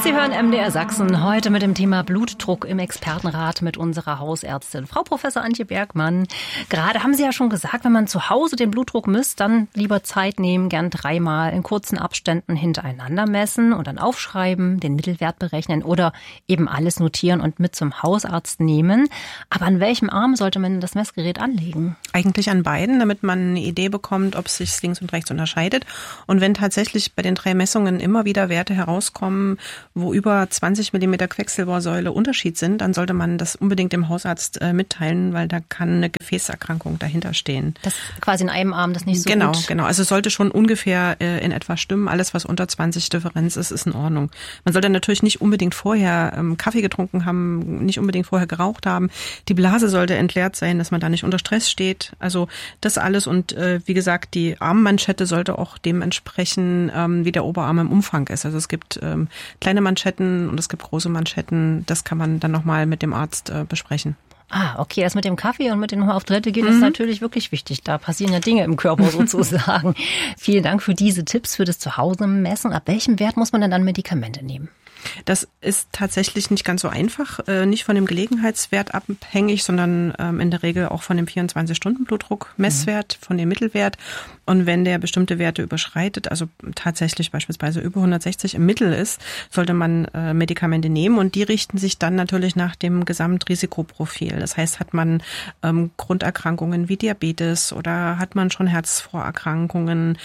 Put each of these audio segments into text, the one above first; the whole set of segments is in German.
Sie hören MDR Sachsen heute mit dem Thema Blutdruck im Expertenrat mit unserer Hausärztin, Frau Professor Antje Bergmann. Gerade haben Sie ja schon gesagt, wenn man zu Hause den Blutdruck misst, dann lieber Zeit nehmen, gern 3-mal in kurzen Abständen hintereinander messen und dann aufschreiben, den Mittelwert berechnen oder eben alles notieren und mit zum Hausarzt nehmen. Aber an welchem Arm sollte man das Messgerät anlegen? Eigentlich an beiden, damit man eine Idee bekommt, ob es sich links und rechts unterscheidet. Und wenn tatsächlich bei den 3 Messungen immer wieder Werte herauskommen, wo über 20 Millimeter Quecksilbersäule Unterschied sind, dann sollte man das unbedingt dem Hausarzt mitteilen, weil da kann eine Gefäßerkrankung dahinter stehen. Das quasi in einem Arm das nicht so gut. Genau. Also es sollte schon ungefähr in etwa stimmen. Alles, was unter 20 Differenz ist, ist in Ordnung. Man sollte natürlich nicht unbedingt vorher Kaffee getrunken haben, nicht unbedingt vorher geraucht haben. Die Blase sollte entleert sein, dass man da nicht unter Stress steht. Also das alles und wie gesagt, die Armmanschette sollte auch dem entsprechen, wie der Oberarm im Umfang ist. Also es gibt kleine Manschetten und es gibt große Manschetten. Das kann man dann nochmal mit dem Arzt besprechen. Ah, okay, das mit dem Kaffee und mit dem auf Toilette gehen ist natürlich wirklich wichtig. Da passieren ja Dinge im Körper sozusagen. Vielen Dank für diese Tipps für das Zuhause-Messen. Ab welchem Wert muss man denn dann Medikamente nehmen? Das ist tatsächlich nicht ganz so einfach, nicht von dem Gelegenheitswert abhängig, sondern in der Regel auch von dem 24-Stunden-Blutdruck-Messwert, von dem Mittelwert. Und wenn der bestimmte Werte überschreitet, also tatsächlich beispielsweise über 160 im Mittel ist, sollte man Medikamente nehmen und die richten sich dann natürlich nach dem Gesamtrisikoprofil. Das heißt, hat man Grunderkrankungen wie Diabetes oder hat man schon Herzvorerkrankungen,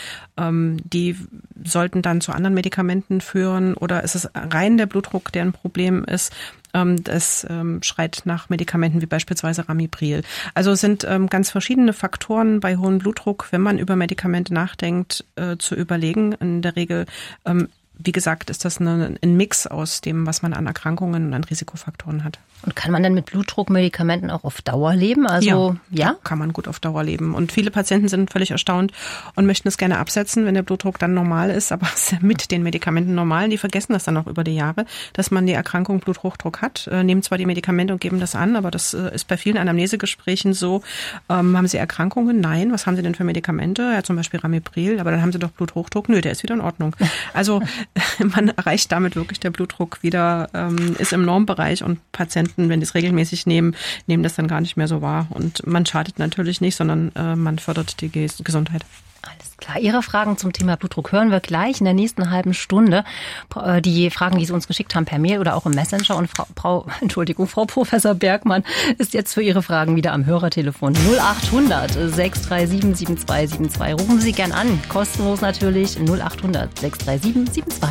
die sollten dann zu anderen Medikamenten führen oder ist es rein der Blutdruck, der ein Problem ist. Das schreit nach Medikamenten wie beispielsweise Ramipril. Also es sind ganz verschiedene Faktoren bei hohem Blutdruck, wenn man über Medikamente nachdenkt, zu überlegen. In der Regel, wie gesagt, ist das ein Mix aus dem, was man an Erkrankungen und an Risikofaktoren hat. Und kann man denn mit Blutdruckmedikamenten auch auf Dauer leben? Also ja? Kann man gut auf Dauer leben. Und viele Patienten sind völlig erstaunt und möchten es gerne absetzen, wenn der Blutdruck dann normal ist, aber es ist ja mit den Medikamenten normal. Die vergessen das dann auch über die Jahre, dass man die Erkrankung Bluthochdruck hat, nehmen zwar die Medikamente und geben das an, aber das ist bei vielen Anamnesegesprächen so. Haben Sie Erkrankungen? Nein. Was haben Sie denn für Medikamente? Ja, zum Beispiel Ramipril, aber dann haben Sie doch Bluthochdruck. Nö, der ist wieder in Ordnung. Also man erreicht damit wirklich, der Blutdruck wieder ist im Normbereich und Patienten, wenn die es regelmäßig nehmen, nehmen das dann gar nicht mehr so wahr. Und man schadet natürlich nicht, sondern man fördert die Gesundheit. Alles klar. Ihre Fragen zum Thema Blutdruck hören wir gleich in der nächsten halben Stunde. Die Fragen, die Sie uns geschickt haben per Mail oder auch im Messenger. Und Frau Professor Bergmann ist jetzt für Ihre Fragen wieder am Hörertelefon 0800 637 7272. Rufen Sie gern an. Kostenlos natürlich 0800 637 7272.